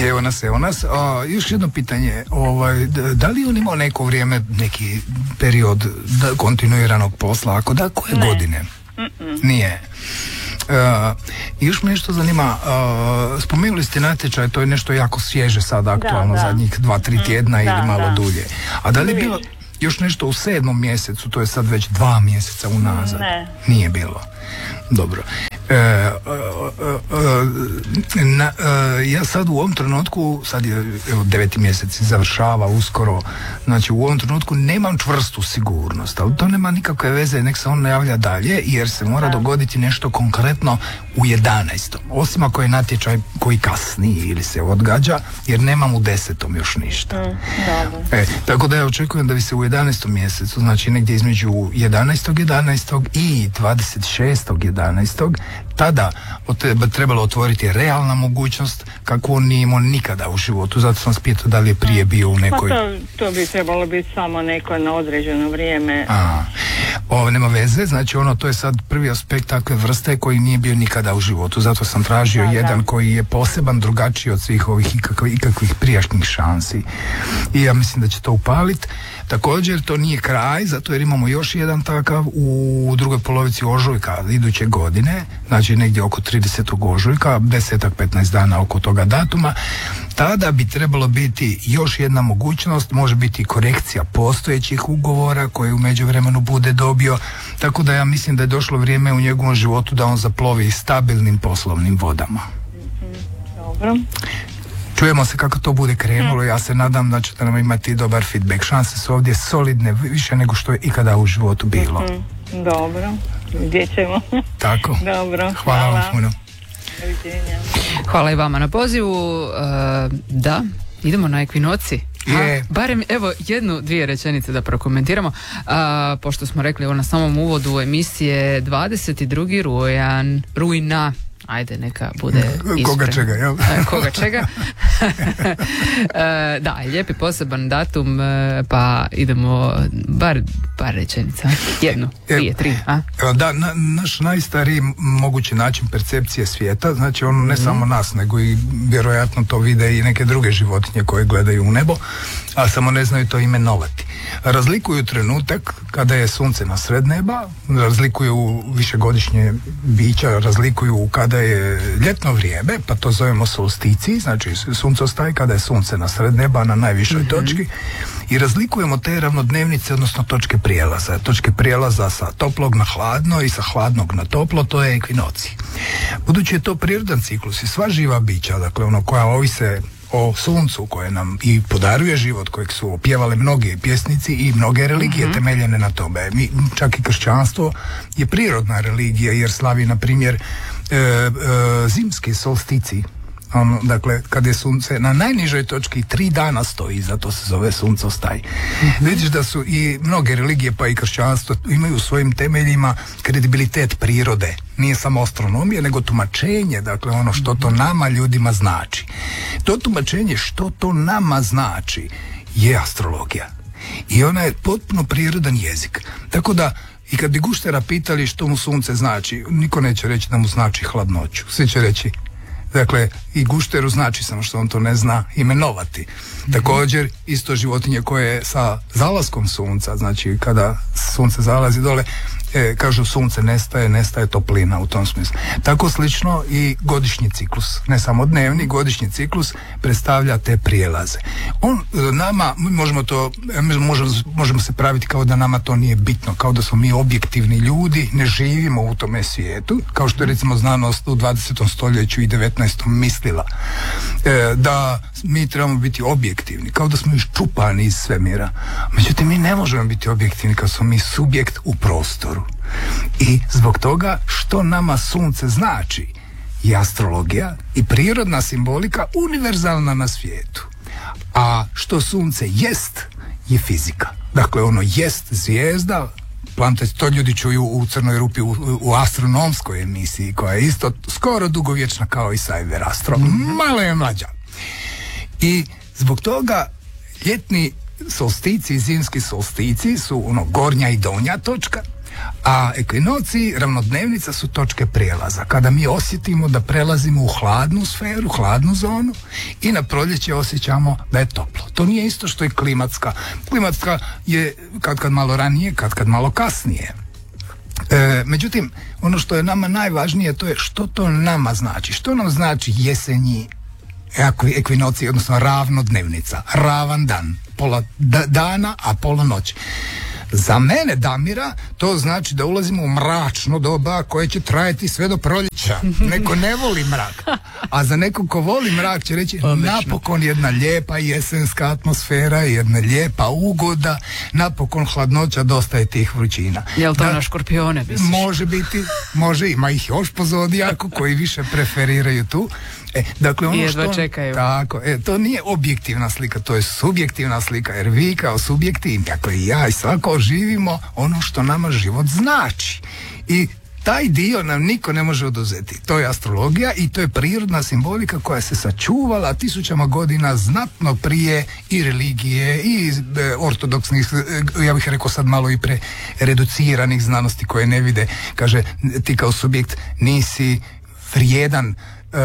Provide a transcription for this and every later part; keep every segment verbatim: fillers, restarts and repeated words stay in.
Evo nas, evo nas. A, još jedno pitanje. Ovaj, da li on imao neko vrijeme, neki period da, kontinuiranog posla? Ako da, koje ne. godine? Mm-mm. Nije. Uh, još me nešto zanima, uh, spomenuli ste natječaj, to je nešto jako svježe sada aktualno, da, da. zadnjih dva, tri tjedna mm, ili da, malo da. dulje. A da li je bilo još nešto u sedmom mjesecu, to je sad već dva mjeseca unazad? Ne. Nije bilo. Dobro. E, e, e, na, e, ja sad u ovom trenutku, sad je evo, deveti mjesec završava uskoro, znači u ovom trenutku nemam čvrstu sigurnost, ali to nema nikakve veze, nek se on javlja dalje, jer se mora dogoditi nešto konkretno u jedanaestom. Osim ako je natječaj koji kasni ili se odgađa, jer nemam u desetom još ništa. Mm, e, tako da ja očekujem da bi se u jedanaestom mjesecu, znači negdje između jedanaestog jedanaestog i dvadeset šestog jedanaestog tada bi trebalo otvoriti realna mogućnost kako on nije imao nikada u životu. Zato sam spitao da li je prije bio u nekoj... Pa to, to bi trebalo biti samo neko na određeno vrijeme. A, ovo nema veze, znači ono, to je sad prvi aspekt takve vrste koji nije bio nikada u životu. Zato sam tražio da, jedan da. koji je poseban, drugačiji od svih ovih ikakvih, ikakvih prijašnjih šansi. I ja mislim da će to upaliti. Također to nije kraj, zato jer imamo još jedan takav u drugoj polovici ožujka iduće godine, znači negdje oko tridesetog ožujka, desetak petnaest dana oko toga datuma. Tada bi trebalo biti još jedna mogućnost, može biti korekcija postojećih ugovora koje u međuvremenu bude dobio, tako da ja mislim da je došlo vrijeme u njegovom životu da on zaplovi stabilnim poslovnim vodama. Dobro. Čujemo se kako to bude krenulo, ja se nadam da ćete nam imati dobar feedback. Šanse su ovdje solidne, više nego što je ikada u životu bilo. Mm-hmm. Dobro, gdje ćemo? Tako. Dobro, hvala, hvala vam puno. Hvala i vama na pozivu. Uh, da, idemo na ekvinoci. Je. Barem evo jednu, dvije rečenice da prokomentiramo. A, pošto smo rekli evo na samom uvodu emisije dvadeset drugi rujan, rujna. Ajde, neka bude ispravno. Koga čega, jel? Koga čega. e, da, lijepi poseban datum, pa idemo bar, bar rečenica. Jednu, dvije, tri. A? Da, na, naš najstariji mogući način percepcije svijeta, znači on ne mm. samo nas, nego i vjerojatno to vide i neke druge životinje koje gledaju u nebo, a samo ne znaju to imenovati. Razlikuju trenutak kada je sunce na sred neba, razlikuju višegodišnje bića, razlikuju kada je ljetno vrijeme, pa to zovemo solsticiji, znači suncostaj, kada je sunce na sred neba na najvišoj mm-hmm. točki, i razlikujemo te ravnodnevnice, odnosno točke prijelaza. Točke prijelaza sa toplog na hladno i sa hladnog na toplo, to je ekvinocij. Budući je to prirodan ciklus i sva živa bića, dakle ono koja ovise o suncu koje nam i podaruje život, kojeg su opjevale mnoge pjesnici i mnoge religije mm-hmm. temeljene na tome. Mi, čak i kršćanstvo je prirodna religija jer slavi, na primjer, e, e, zimski solsticij. On, dakle, kad je sunce na najnižoj točki tri dana stoji, zato se zove suncostaj. Mm-hmm. Vidiš da su i mnoge religije, pa i kršćanstvo, imaju u svojim temeljima kredibilitet prirode. Nije samo astronomija, nego tumačenje, dakle ono što to nama ljudima znači. To tumačenje što to nama znači je astrologija. I ona je potpuno prirodan jezik. Tako da i kad bi Guštera pitali što mu sunce znači, niko neće reći da mu znači hladnoću. Svi će reći, dakle, i Gušteru znači, samo što on to ne zna imenovati. Mm-hmm. Također, isto životinje koje sa zalaskom sunca, znači kada sunce zalazi dole, e, kažu sunce nestaje, nestaje toplina u tom smislu. Tako slično i godišnji ciklus, ne samo dnevni, godišnji ciklus predstavlja te prijelaze. On nama, mi možemo to, možemo, možemo se praviti kao da nama to nije bitno, kao da smo mi objektivni ljudi, ne živimo u tome svijetu, kao što je recimo znanost u dvadesetom stoljeću i devetnaestom mislila, e, da mi trebamo biti objektivni, kao da smo iščupani iz svemira. Međutim, mi ne možemo biti objektivni kao smo mi subjekt u prostoru. I zbog toga što nama sunce znači je astrologija i prirodna simbolika univerzalna na svijetu. A što sunce jest je fizika. Dakle, ono jest zvijezda, plante, to ljudi čuju u Crnoj rupi u, u astronomskoj emisiji koja je isto skoro dugovječna kao i Cyber Astro. Malo je mlađa. I zbog toga ljetni solstici i zimski solstici su ono gornja i donja točka, A ekvinoci, ravnodnevnica su točke prijelaza. Kada mi osjetimo da prelazimo u hladnu sferu, hladnu zonu i na proljeće osjećamo da je toplo. To nije isto što je klimatska. Klimatska je kad kad malo ranije, kad kad malo kasnije. E, međutim, ono što je nama najvažnije to je što to nama znači. Što nam znači jesenji ekvinoci, odnosno ravnodnevnica, ravan dan, pola d- dana, a pola noći. Za mene, Damira, to znači da ulazimo u mračno doba koje će trajati sve do proljeća. Neko ne voli mrak. A za nekog ko voli mrak će reći odlično. Napokon jedna lijepa jesenska atmosfera, jedna lijepa ugoda, napokon hladnoća, dosta je tih vrućina. Jel to da, na škorpione misliš? Može biti, može, ima ih još po zodijaku koji više preferiraju tu. E, dakle, ono što, čekaju. Tako, e, to nije objektivna slika, to je subjektivna slika, jer vi kao subjektivni, tako i ja i svako živimo ono što nama život znači. I taj dio nam niko ne može oduzeti. To je astrologija i to je prirodna simbolika koja se sačuvala tisućama godina znatno prije i religije i e, ortodoksnih, e, ja bih rekao sad malo i pre reduciranih znanosti koje ne vide. Kaže, ti kao subjekt nisi vrijedan Uh,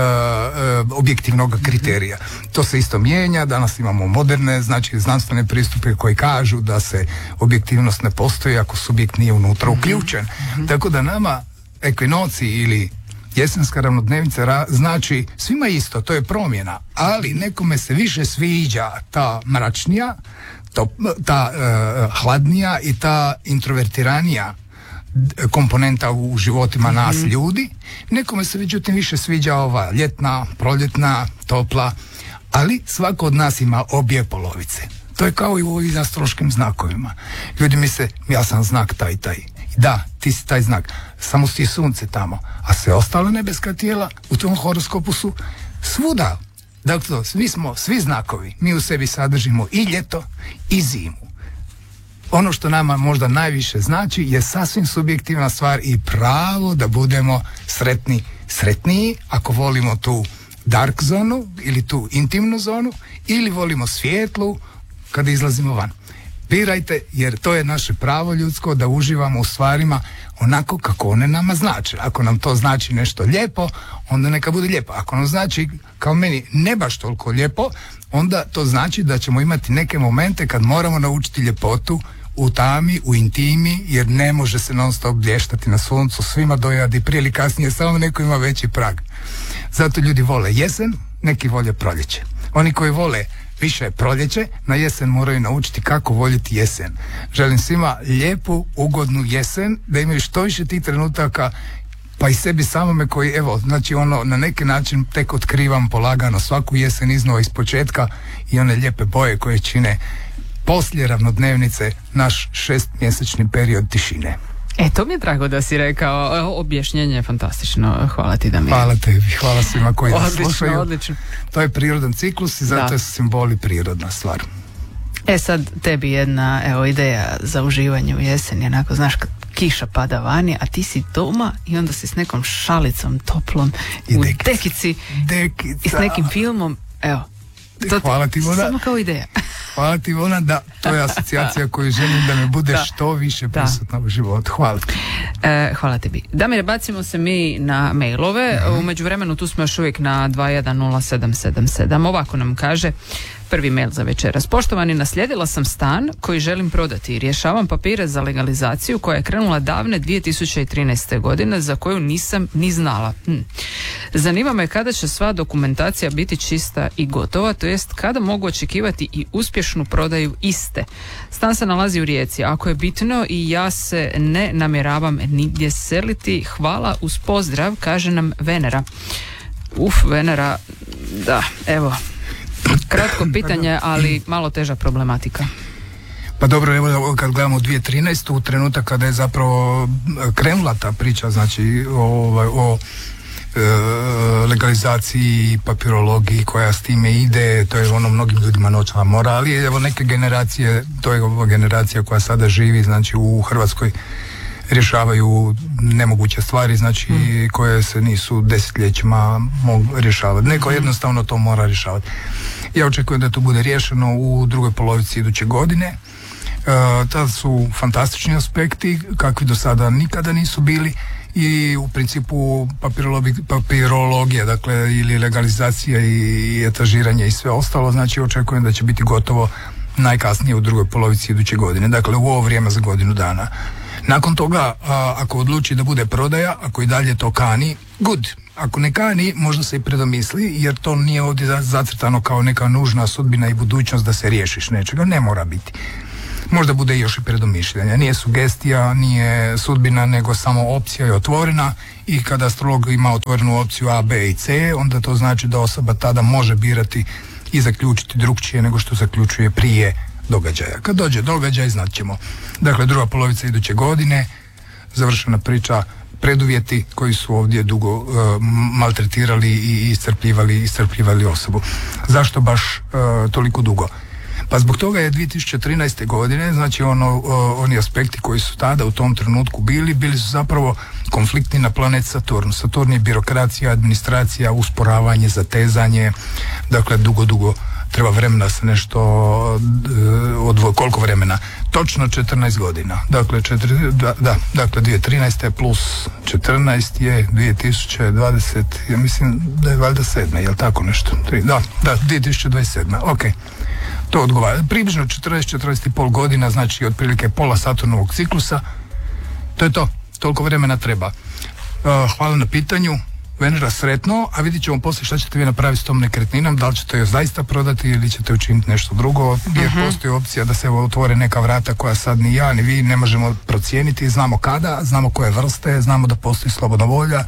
uh, objektivnog kriterija. To se isto mijenja, danas imamo moderne, znači znanstvene pristupe koji kažu da se objektivnost ne postoji ako subjekt nije unutra uključen. Mm-hmm. Tako da nama ekvinoci ili jesenska ravnodnevnica ra- znači svima isto, to je promjena, ali nekome se više sviđa ta mračnija, to, ta uh, hladnija i ta introvertiranija komponenta u životima nas mm-hmm. ljudi. Nekome se međutim više sviđa ova ljetna, proljetna, topla, ali svako od nas ima obje polovice. To je kao i u ovim astrološkim znakovima. Ljudi misle, ja sam znak taj taj. Da, ti si taj znak. Samo si sunce tamo. A sve ostale nebeska tijela u tom horoskopu su svuda. Dakle, svi smo, svi znakovi. Mi u sebi sadržimo i ljeto i zimu. Ono što nama možda najviše znači je sasvim subjektivna stvar i pravo da budemo sretni, sretniji ako volimo tu dark zonu ili tu intimnu zonu ili volimo svijetlu kada izlazimo van. Birajte, jer to je naše pravo ljudsko da uživamo u stvarima onako kako one nama znače. Ako nam to znači nešto lijepo, onda neka bude lijepo. Ako nam znači, kao meni, ne baš toliko lijepo, onda to znači da ćemo imati neke momente kad moramo naučiti ljepotu u tami, u intimi, jer ne može se non stop blještati na suncu, svima dojadi prije ili kasnije, samo neko ima veći prag. Zato ljudi vole jesen, neki vole proljeće. Oni koji vole više proljeće, na jesen moraju naučiti kako voljeti jesen. Želim svima lijepu, ugodnu jesen, da imaju što više tih trenutaka, pa i sebi samome koji, evo, znači ono, na neki način tek otkrivam polagano svaku jesen iznova iz početka i one lijepe boje koje čine poslije ravnodnevnice naš šestmjesečni period tišine. E, to mi je drago da si rekao, objašnjenje je fantastično, hvala ti Damir. Hvala tebi, hvala svima koji nas odlično, slušaju. Odlično. To je prirodan ciklus i zato je simboli prirodna stvar. E sad, tebi jedna, evo, ideja za uživanje u jeseni, onako, znaš, kad kiša pada vani, a ti si doma i onda si s nekom šalicom toplom I u dekica. dekici Dekica. i s nekim filmom, evo. To hvala ti, Ivona. Samo kao ideja. Hvala ti, Ivona, da, to je asocijacija koju želim da me bude da. što više prisutna u životu. Hvala ti. E, hvala tebi. Damire, bacimo se mi na mailove. Mm-hmm. U međuvremenu tu smo još uvijek na dva jedan nula sedam sedam sedam. Ovako nam kaže prvi mail za večeras. Poštovani, naslijedila sam stan koji želim prodati i rješavam papire za legalizaciju koja je krenula davne dvije tisuće trinaeste. godine, za koju nisam ni znala. Hm. Zanima me kada će sva dokumentacija biti čista i gotova, to jest kada mogu očekivati i uspješnu prodaju iste. Stan se nalazi u Rijeci. Ako je bitno i ja se ne namjeravam nigdje seliti, hvala uz pozdrav, kaže nam Venera. Uf, Venera, da, evo, kratko pitanje, ali malo teža problematika. Pa dobro, evo kad gledamo dvije tisuće trinaestu. u trenutak kada je zapravo krenula ta priča, znači o, o e, legalizaciji, papirologiji koja s time ide, to je ono mnogim ljudima noćna mora, ali evo neke generacije, to je ova generacija koja sada živi, znači u Hrvatskoj rješavaju nemoguće stvari, znači mm. koje se nisu desetljećima mogli rješavati. Neko jednostavno to mora rješavati. Ja očekujem da to bude riješeno u drugoj polovici iduće godine. to su fantastični aspekti kakvi do sada nikada nisu bili i u principu papirologija, dakle ili legalizacija i etažiranje i sve ostalo, znači očekujem da će biti gotovo najkasnije u drugoj polovici iduće godine, dakle u ovo vrijeme za godinu dana. Nakon toga, a, ako odluči da bude prodaja, ako i dalje to kani, good. Ako ne kani, možda se i predomisli, jer to nije ovdje zacrtano kao neka nužna sudbina i budućnost da se riješiš nečega, ne mora biti. Možda bude još i predomišljanja. Nije sugestija, nije sudbina, nego samo opcija je otvorena i kada astrolog ima otvorenu opciju A, B i C, onda to znači da osoba tada može birati i zaključiti drugčije nego što zaključuje prije događaja. Kad dođe događaj, znat ćemo. Dakle, druga polovica iduće godine, završena priča, preduvjeti koji su ovdje dugo uh, maltretirali i iscrpljivali, iscrpljivali osobu. Zašto baš uh, toliko dugo? Pa zbog toga je dvije tisuće trinaeste. godine, znači ono, uh, oni aspekti koji su tada u tom trenutku bili, bili su zapravo konfliktni na planet Saturn. Saturn je birokracija, administracija, usporavanje, zatezanje, dakle dugo, dugo treba vremena da se nešto odvoji. Koliko vremena? Točno četrnaest godina. Dakle, četiri, da, da, dakle dvije tisuće trinaeste plus četrnaest je dvije tisuće dvadesete. Ja mislim da je valjda sedme, je li tako nešto? Da, da, dvije tisuće dvadeset sedme. Ok. To odgovara. Približno četrnaest, četrnaest i pol godina, znači otprilike pola Saturnovog ciklusa. To je to. Toliko vremena treba. Uh, hvala na pitanju. Venera, sretno, a vidit ćemo poslije šta ćete vi napraviti s tom nekretninom, da li ćete joj zaista prodati ili ćete učiniti nešto drugo, jer uh-huh. postoji opcija da se otvore neka vrata koja sad ni ja ni vi ne možemo procijeniti, znamo kada, znamo koje vrste, znamo da postoji slobodna volja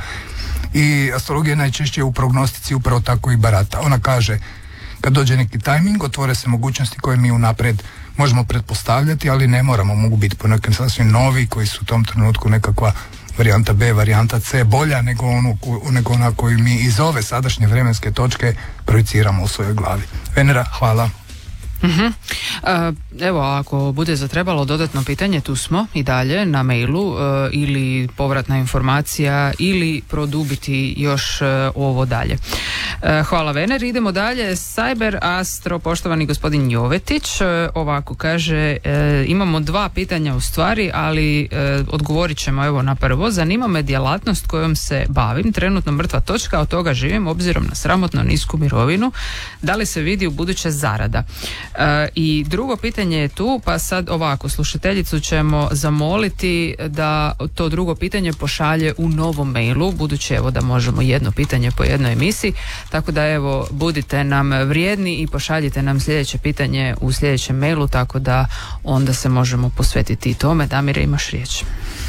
i astrologija najčešće u prognostici upravo tako i barata. Ona kaže, kad dođe neki tajming, otvore se mogućnosti koje mi unaprijed možemo pretpostavljati, ali ne moramo, mogu biti po nekim sasvim novi koji su u tom trenutku nekakva varijanta B, varijanta C bolja nego, onu, nego ona koju mi iz ove sadašnje vremenske točke projiciramo u svojoj glavi. Venera, hvala. Uh-huh. Uh, evo, ako bude zatrebalo dodatno pitanje, tu smo i dalje na mailu, uh, ili povratna informacija ili produbiti još uh, ovo dalje. Uh, hvala Vener, idemo dalje. Cyber Astro, poštovani gospodin Jovetić, uh, ovako kaže, uh, imamo dva pitanja u stvari, ali uh, odgovorit ćemo evo na prvo. Zanima me djelatnost kojom se bavim, trenutno mrtva točka, od toga živim obzirom na sramotno nisku mirovinu, da li se vidi u buduće zarada? Uh, I drugo pitanje je tu, pa sad ovako, slušateljicu ćemo zamoliti da to drugo pitanje pošalje u novom mailu, budući evo da možemo jedno pitanje po jednoj emisiji, tako da evo budite nam vrijedni i pošaljite nam sljedeće pitanje u sljedećem mailu, tako da onda se možemo posvetiti tome. Damire, imaš riječ.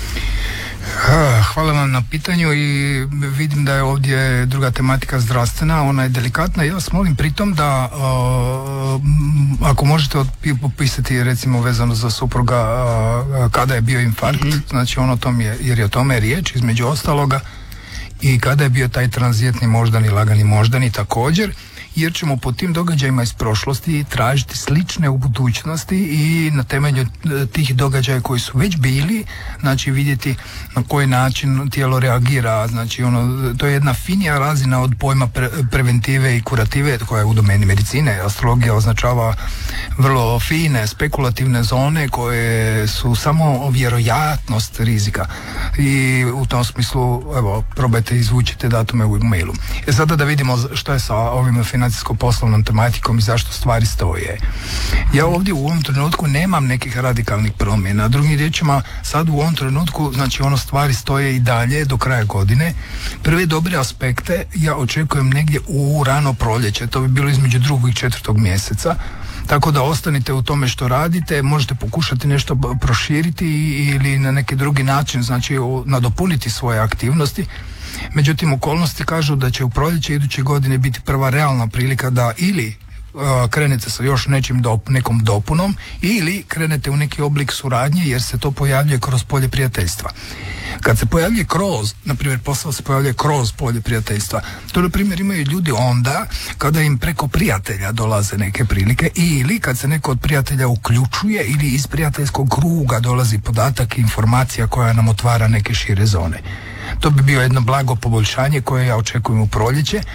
Hvala vam na pitanju i vidim da je ovdje druga tematika zdravstvena, ona je delikatna. Ja vas molim pritom da uh, ako možete opisati recimo vezano za supruga uh, kada je bio infarkt, mm-hmm. znači ono tom je, jer je o tome riječ između ostaloga, i kada je bio taj tranzitni moždani, lagani moždani također, jer ćemo po tim događajima iz prošlosti tražiti slične u budućnosti i na temelju tih događaja koji su već bili, znači vidjeti na koji način tijelo reagira, znači ono, to je jedna finija razina od pojma pre, preventive i kurative koja je u domeni medicine. Astrologija označava vrlo fine, spekulativne zone koje su samo vjerojatnost rizika i u tom smislu, evo, probajte izvući te datume u mailu. E sada da vidimo što je sa ovim financijsko-poslovnom tematikom i zašto stvari stoje. Ja ovdje u ovom trenutku nemam nekih radikalnih promjena. Drugim riječima, sad u ovom trenutku, znači ono stvari stoje i dalje do kraja godine. Prve dobre aspekte ja očekujem negdje u rano proljeće, to bi bilo između drugog i četvrtog mjeseca. Tako da ostanite u tome što radite, možete pokušati nešto proširiti ili na neki drugi način, znači nadopuniti svoje aktivnosti. Međutim, okolnosti kažu da će u proljeće iduće godine biti prva realna prilika da ili uh, krenete sa još nečim dop, nekom dopunom ili krenete u neki oblik suradnje, jer se to pojavljuje kroz polje prijateljstva. Kad se pojavljuje kroz, na primjer posao se pojavljuje kroz polje prijateljstva, to na primjer imaju ljudi onda kada im preko prijatelja dolaze neke prilike ili kad se neko od prijatelja uključuje ili iz prijateljskog kruga dolazi podatak i informacija koja nam otvara neke šire zone. To bi bio jedno blago poboljšanje koje ja očekujem u proljeće.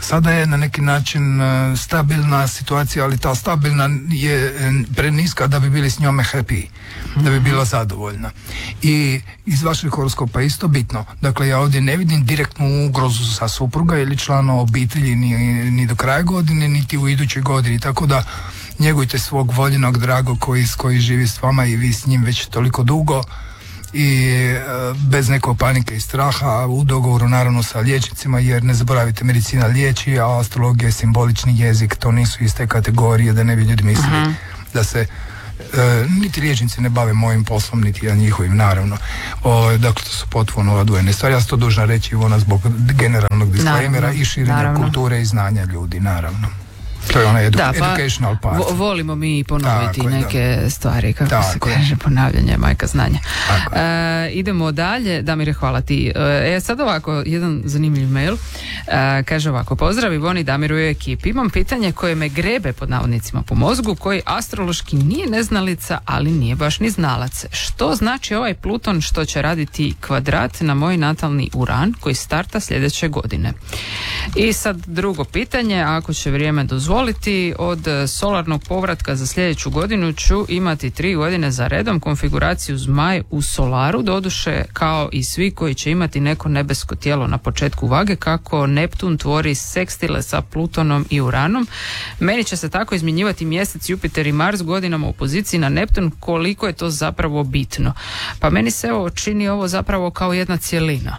Sada je na neki način uh, stabilna situacija, ali ta stabilna je preniska da bi bili s njome happy, da bi bila zadovoljna. I iz vašeg horoskopa isto bitno. Dakle, ja ovdje ne vidim direktnu ugrozu sa supruga ili člana obitelji ni, ni do kraja godine, niti u idućoj godini. Tako da njegujte svog voljenog dragog koji, koji živi s vama i vi s njim već toliko dugo i e, bez nekog panike i straha, u dogovoru naravno sa liječnicima, jer ne zaboravite, medicina liječi, a astrologija je simbolični jezik, to nisu iste kategorije, da ne bi ljudi mislili uh-huh. da se e, niti liječnici ne bave mojim poslom, niti ja njihovim, naravno. O, dakle, to su potpuno odvojene stvari. Ja sam to dužna reći, Ivona, zbog generalnog disclaimera i širenja naravno. Kulture i znanja ljudi, naravno. To je ona edu- da, pa educational part. Vo- volimo mi ponoviti tako neke je, stvari, kako tako se kaže, je. ponavljanje majka znanja. E, idemo dalje. Damire, hvala ti. E, sad ovako, jedan zanimljiv mail. E, kaže ovako: pozdrav Ivoni i Damiru i ekipi. Imam pitanje koje me grebe pod navodnicima po mozgu, koji astrološki nije neznalica, ali nije baš ni znalac. Što znači ovaj Pluton što će raditi kvadrat na moj natalni Uran koji starta sljedeće godine? I sad drugo pitanje, ako će vrijeme dozvoliti, od solarnog povratka za sljedeću godinu ću imati tri godine za redom konfiguraciju Zmaj u Solaru, doduše kao i svi koji će imati neko nebesko tijelo na početku vage, kako Neptun tvori sekstile sa Plutonom i Uranom. Meni će se tako izmjenjivati mjesec, Jupiter i Mars godinama u poziciji na Neptun, koliko je to zapravo bitno. Pa meni se evo čini ovo zapravo kao jedna cjelina.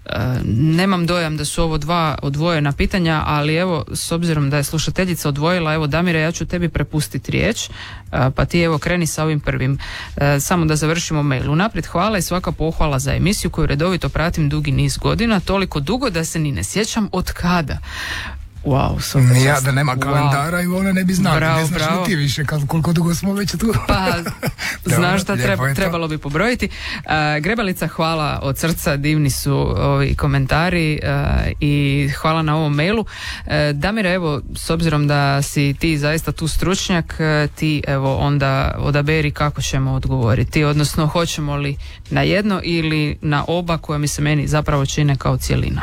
Nemam dojam da su ovo dva odvojena pitanja, ali evo, s obzirom da je slušateljica odvojila, evo Damire, ja ću tebi prepustiti riječ, pa ti evo kreni sa ovim prvim. Samo da završimo mail. Unaprijed hvala i svaka pohvala za emisiju koju redovito pratim dugi niz godina, toliko dugo da se ni ne sjećam od kada. Wow, super. Ja da nema kalendara wow. i ona ne bi znala. Bravo, ne znaš bravo. ni ti više koliko dugo smo već tu. Pa, znaš da treba, trebalo bi pobrojiti. Uh, Grebalica, hvala od srca, divni su ovi komentari uh, i hvala na ovom mailu. Uh, Damire, evo, s obzirom da si ti zaista tu stručnjak, uh, ti evo onda odaberi kako ćemo odgovoriti, odnosno hoćemo li na jedno ili na oba, koja mi se meni zapravo čine kao cjelina.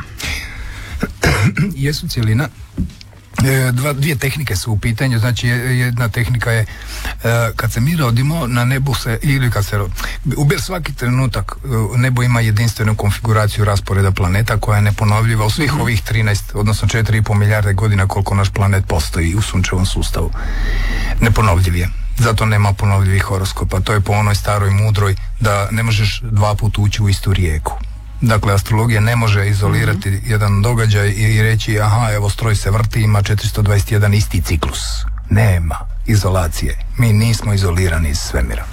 Jesu cjelina. E, dva, dvije tehnike su u pitanju. Znači jedna tehnika je e, kad se mi rodimo na nebu se, ili kad se uber svaki trenutak e, nebo ima jedinstvenu konfiguraciju rasporeda planeta koja je neponovljiva u svih ovih trinaest, odnosno četiri i pol milijarde godina koliko naš planet postoji u sunčevom sustavu. Neponovljiv je. Zato nema ponovljivih horoskopa. To je po onoj staroj mudroj da ne možeš dva puta ući u istu rijeku. Dakle, astrologija ne može izolirati mm-hmm. jedan događaj i reći aha, evo stroj se vrti, ima četiristo dvadeset jedan isti ciklus. Nema izolacije. Mi nismo izolirani iz svemira.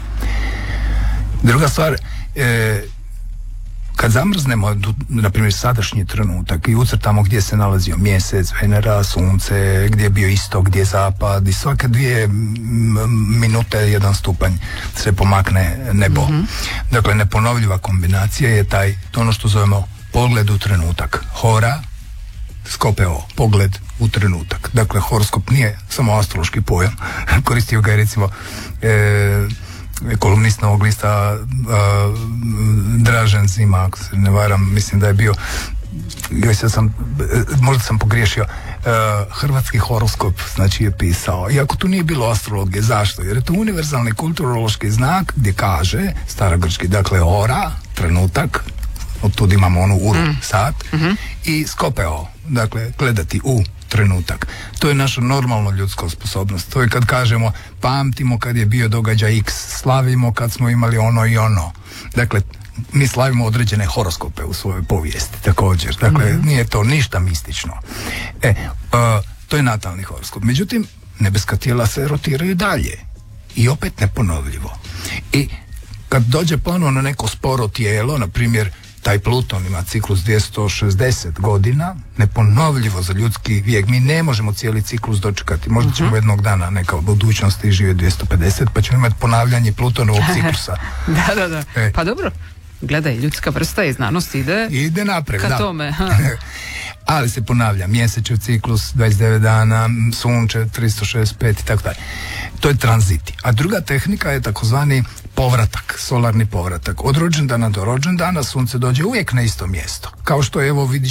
Druga stvar, e, kad zamrznemo, na primjer, sadašnji trenutak i ucrtamo gdje se nalazio mjesec, Venera, sunce, gdje je bio istok, gdje je zapad, i svake dvije minute jedan stupanj se pomakne nebo. Mm-hmm. Dakle, neponovljiva kombinacija je taj, to ono što zovemo pogled u trenutak. Hora, skopeo, pogled u trenutak. Dakle, horoskop nije samo astrološki pojam. Koristio ga je recimo e, kolumnist Novog lista uh, Dražen Zima, ako se ne varam, mislim da je bio, joj sam, možda sam pogriješio, uh, hrvatski horoskop, znači je pisao, iako tu nije bilo astrologije. Zašto? Jer je to univerzalni kulturološki znak gdje kaže, starogrčki, dakle ora, trenutak, od tud imamo onu uru, mm. sat, mm-hmm. i skopeo, dakle gledati u trenutak. To je naša normalno ljudska sposobnost. To je kad kažemo pamtimo kad je bio događaj X, slavimo kad smo imali ono i ono. Dakle, mi slavimo određene horoskope u svojoj povijesti također. Dakle, mm-hmm. nije to ništa mistično. E, uh, to je natalni horoskop. Međutim, nebeska tijela se rotiraju dalje. I opet neponovljivo. I kad dođe ponovno na neko sporo tijelo, na primjer taj Pluton ima ciklus dvjesto šezdeset godina, neponovljivo za ljudski vijek. Mi ne možemo cijeli ciklus dočekati. Možda ćemo uh-huh. jednog dana neka u budućnosti živjeti dvjesto pedeset, pa ćemo imati ponavljanje Plutonovog ciklusa. da, da, da. E. Pa dobro, gledaj, ljudska vrsta i znanost ide, ide naprijed, ka da. tome. Ali se ponavlja mjesečev ciklus, dvadeset devet dana, sunče, tristo šezdeset pet i tako dalje. To je tranziti. A druga tehnika je takozvani povratak, solarni povratak. Od rođendana do rođendana sunce dođe uvijek na isto mjesto. Kao što evo vidiš,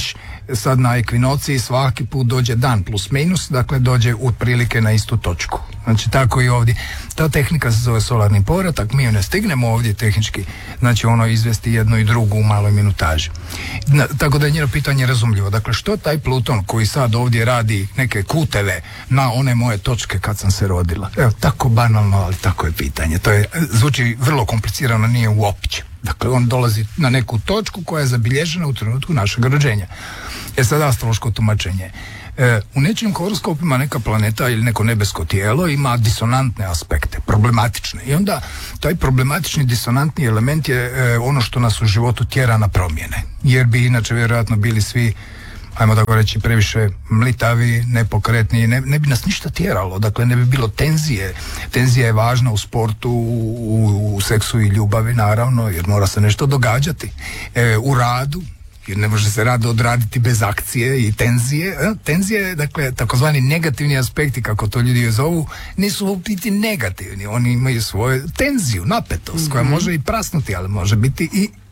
sad na ekvinociji svaki put dođe dan plus minus, dakle dođe otprilike na istu točku. Znači tako i ovdje. Ta tehnika se zove solarni povratak, mi ju ne stignemo ovdje tehnički, znači ono izvesti jednu i drugu u maloj minutaži. Na, tako da je njeno pitanje razumljivo. Dakle, što taj Pluton koji sad ovdje radi neke kuteve na one moje točke kad sam se rodila? Evo, tako banalno, ali tako je pitanje. To je, zvuči vrlo komplicirano, nije uopće. Dakle, on dolazi na neku točku koja je zabilježena u trenutku našeg rođenja. E sad astrološko tumačenje. E, u nečijim horoskopima neka planeta ili neko nebesko tijelo ima disonantne aspekte, problematične. I onda taj problematični disonantni element je e, ono što nas u životu tjera na promjene. Jer bi inače vjerojatno bili svi, ajmo tako reći, previše mlitavi, nepokretni, ne, ne bi nas ništa tjeralo, dakle ne bi bilo tenzije. Tenzija je važna u sportu, u, u seksu i ljubavi naravno, jer mora se nešto događati. E, u radu, jer ne može se rad odraditi bez akcije i tenzije. E, tenzije, dakle, takozvani negativni aspekti, kako to ljudi zovu, nisu u biti negativni. Oni imaju svoju tenziju, napetost, mm-hmm. koja može i prasnuti, ali može biti i